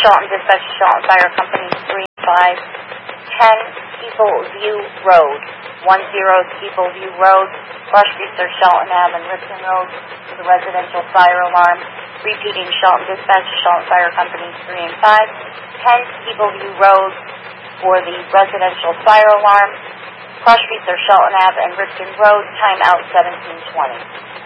Shelton Dispatch, Shelton Fire Company 3 and 5. 10 Steeple View Road, 10 Steeple View Road, Cross Streets are Shelton Ave and Ripton Road for the residential fire alarm. Repeating, Shelton Dispatch, Shelton Fire Company 3 and 5. 10 Steeple View Road for the residential fire alarm. Cross Streets are Shelton Ave and Ripton Road. Time out 17:20.